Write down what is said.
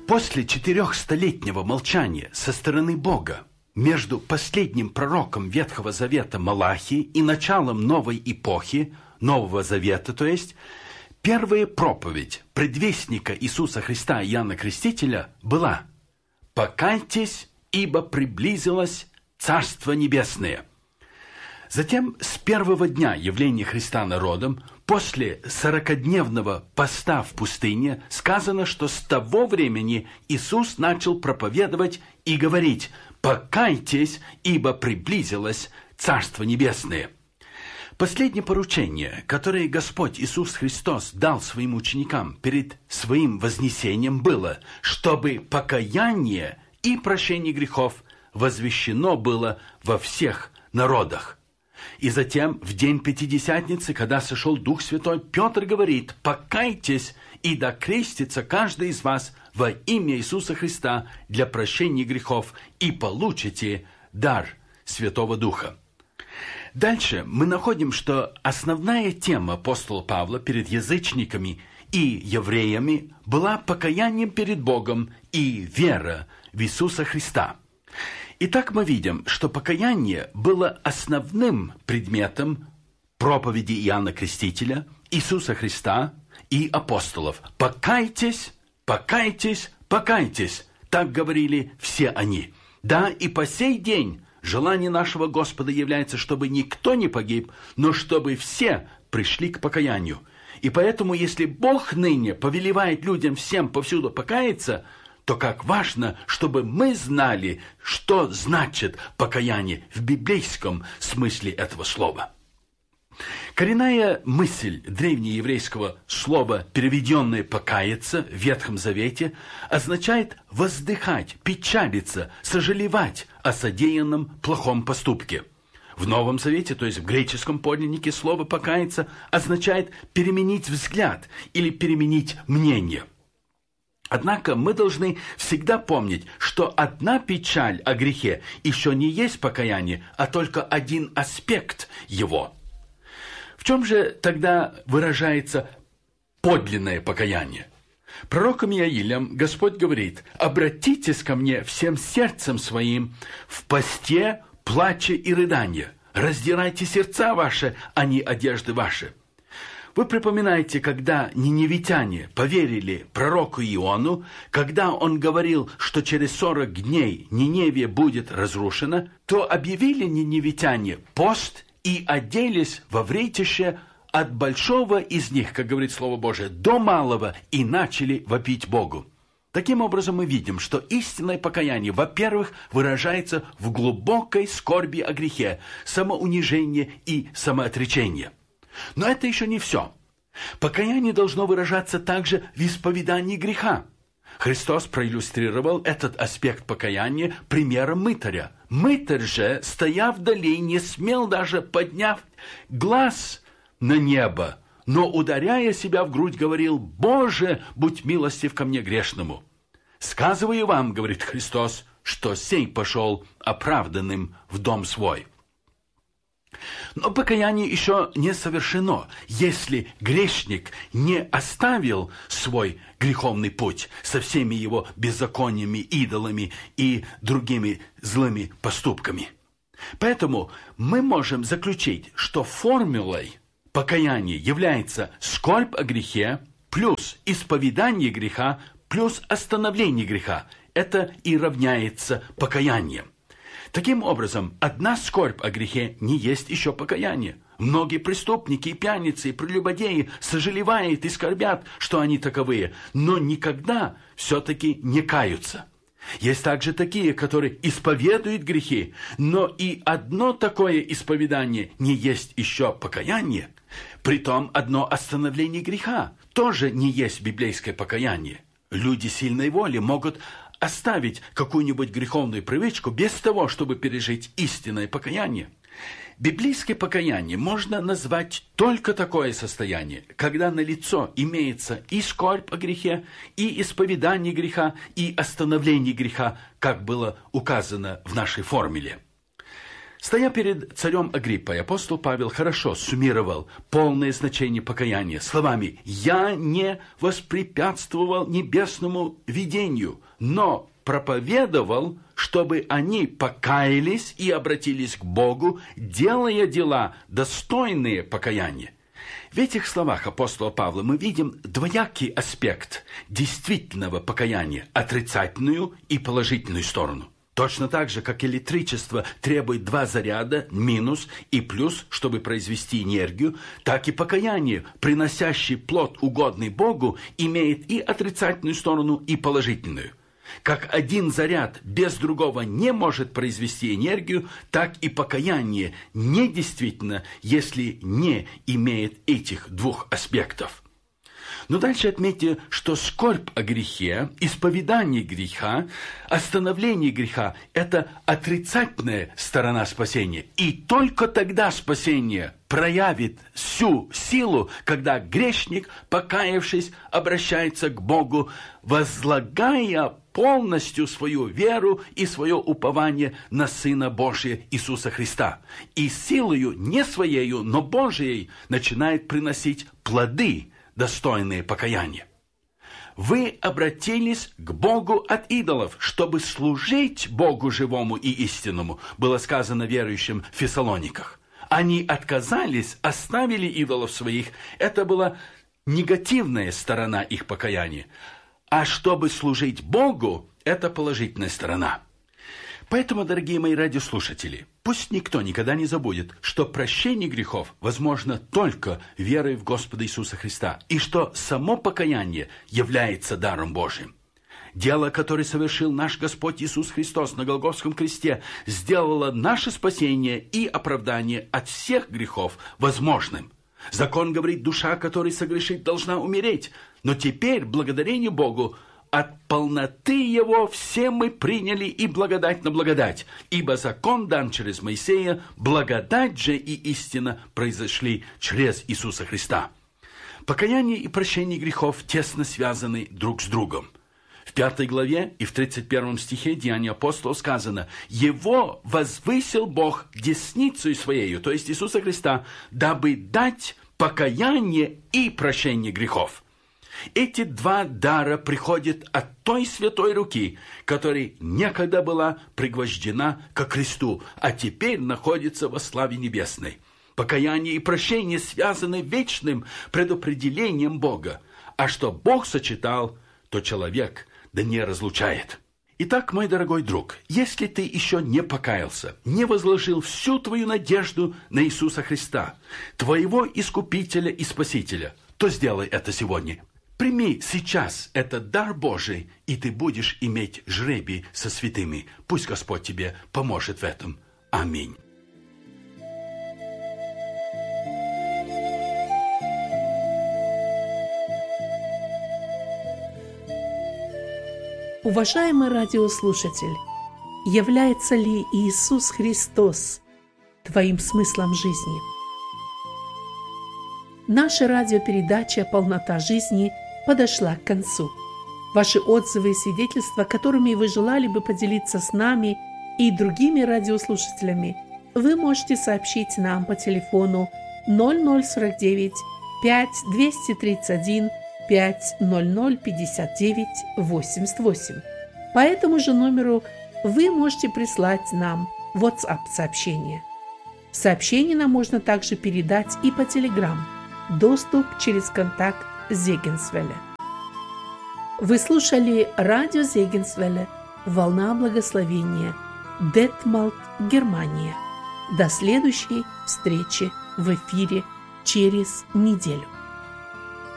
После 400-летнего молчания со стороны Бога между последним пророком Ветхого Завета Малахией и началом новой эпохи, Нового Завета, то есть, первая проповедь предвестника Иисуса Христа Иоанна Крестителя была: «Покайтесь, ибо приблизилось Царство Небесное». Затем, с первого дня явления Христа народом, после 40-дневного поста в пустыне, сказано, что с того времени Иисус начал проповедовать и говорить: «Покайтесь, ибо приблизилось Царство Небесное». Последнее поручение, которое Господь Иисус Христос дал своим ученикам перед своим вознесением, было, чтобы покаяние и прощение грехов возвещено было во всех народах. И затем, в день Пятидесятницы, когда сошел Дух Святой, Петр говорит: «Покайтесь, и да крестится каждый из вас во имя Иисуса Христа для прощения грехов, и получите дар Святого Духа». Дальше мы находим, что основная тема апостола Павла перед язычниками и евреями была покаянием перед Богом и вера в Иисуса Христа. Итак, мы видим, что покаяние было основным предметом проповеди Иоанна Крестителя, Иисуса Христа и апостолов. «Покайтесь, покайтесь, покайтесь», так говорили все они. Да, и по сей день желание нашего Господа является, чтобы никто не погиб, но чтобы все пришли к покаянию. И поэтому, если Бог ныне повелевает людям всем повсюду покаяться, то как важно, чтобы мы знали, что значит покаяние в библейском смысле этого слова. Коренная мысль древнееврейского слова, переведенное «покаяться» в Ветхом Завете, означает воздыхать, печалиться, сожалевать о содеянном плохом поступке. В Новом Завете, то есть в греческом подлиннике, слово «покаяться» означает переменить взгляд или переменить мнение. Однако мы должны всегда помнить, что одна печаль о грехе еще не есть покаяние, а только один аспект его. В чем же тогда выражается подлинное покаяние? Пророком Иаилем Господь говорит: «Обратитесь ко мне всем сердцем своим в посте, плаче и рыданье. Раздирайте сердца ваши, а не одежды ваши». Вы припоминаете, когда ниневитяне поверили пророку Иону, когда он говорил, что через 40 дней Ниневия будет разрушена, то объявили ниневитяне пост и оделись во вретище от большого из них, как говорит Слово Божие, до малого, и начали вопить Богу. Таким образом, мы видим, что истинное покаяние, во-первых, выражается в глубокой скорби о грехе, самоунижении и самоотречении. Но это еще не все. Покаяние должно выражаться также в исповедании греха. Христос проиллюстрировал этот аспект покаяния примером мытаря. Мытарь же, стоя вдали, не смел даже подняв глаз на небо, но, ударяя себя в грудь, говорил: «Боже, будь милостив ко мне грешному». «Сказываю вам, — говорит Христос, — что сей пошел оправданным в дом свой». Но покаяние еще не совершено, если грешник не оставил свой греховный путь со всеми его беззакониями, идолами и другими злыми поступками. Поэтому мы можем заключить, что формулой покаяния является скорбь о грехе плюс исповедание греха плюс остановление греха. Это и равняется покаянием. Таким образом, одна скорбь о грехе не есть еще покаяние. Многие преступники, пьяницы и прелюбодеи сожалевают и скорбят, что они таковые, но никогда все-таки не каются. Есть также такие, которые исповедуют грехи, но и одно такое исповедание не есть еще покаяние. Притом одно остановление греха тоже не есть библейское покаяние. Люди сильной воли могут оставить какую-нибудь греховную привычку без того, чтобы пережить истинное покаяние. Библейское покаяние можно назвать только такое состояние, когда налицо имеется и скорбь о грехе, и исповедание греха, и остановление греха, как было указано в нашей формуле. Стоя перед царем Агриппой, апостол Павел хорошо суммировал полное значение покаяния словами «Я не воспрепятствовал небесному видению, но проповедовал, чтобы они покаялись и обратились к Богу, делая дела, достойные покаяния». В этих словах апостола Павла мы видим двоякий аспект действительного покаяния – отрицательную и положительную сторону. Точно так же, как электричество требует два заряда, минус и плюс, чтобы произвести энергию, так и покаяние, приносящий плод, угодный Богу, имеет и отрицательную сторону, и положительную. Как один заряд без другого не может произвести энергию, так и покаяние недействительно, если не имеет этих двух аспектов. Но дальше отметьте, что скорбь о грехе, исповедание греха, остановление греха – это отрицательная сторона спасения. И только тогда спасение проявит всю силу, когда грешник, покаявшись, обращается к Богу, возлагая полностью свою веру и свое упование на Сына Божия Иисуса Христа. И силою не своею, но Божией начинает приносить плоды, достойные покаяния. Вы обратились к Богу от идолов, чтобы служить Богу живому и истинному, было сказано верующим в Фессалониках. Они отказались, оставили идолов своих. Это была негативная сторона их покаяния. А чтобы служить Богу, это положительная сторона. Поэтому, дорогие мои радиослушатели, пусть никто никогда не забудет, что прощение грехов возможно только верой в Господа Иисуса Христа, и что само покаяние является даром Божьим. Дело, которое совершил наш Господь Иисус Христос на Голгофском кресте, сделало наше спасение и оправдание от всех грехов возможным. Закон говорит, душа, которая согрешит, должна умереть. Но теперь, благодарение Богу, от полноты Его все мы приняли и благодать на благодать. Ибо закон дан через Моисея, благодать же и истина произошли через Иисуса Христа. Покаяние и прощение грехов тесно связаны друг с другом. В 5 главе и в 31 стихе Деяний апостолов сказано: «Его возвысил Бог десницей Своею», то есть Иисуса Христа, «дабы дать покаяние и прощение грехов». Эти два дара приходят от той святой руки, которая некогда была пригвождена ко кресту, а теперь находится во славе небесной. Покаяние и прощение связаны вечным предопределением Бога, а что Бог сочетал, то человек да не разлучает. Итак, мой дорогой друг, если ты еще не покаялся, не возложил всю твою надежду на Иисуса Христа, твоего Искупителя и Спасителя, то сделай это сегодня. Прими сейчас этот дар Божий, и ты будешь иметь жребий со святыми. Пусть Господь тебе поможет в этом. Аминь. Уважаемый радиослушатель, является ли Иисус Христос твоим смыслом жизни? Наша радиопередача «Полнота жизни» подошла к концу. Ваши отзывы и свидетельства, которыми вы желали бы поделиться с нами и другими радиослушателями, вы можете сообщить нам по телефону 0049 5 231 50059 88. По этому же номеру вы можете прислать нам WhatsApp-сообщение. Сообщение нам можно также передать и по Telegram. Доступ через контакт Зегенсвелле. Вы слушали радио Зегенсвелле «Волна благословения», Детмалт, Германия. До следующей встречи в эфире через неделю.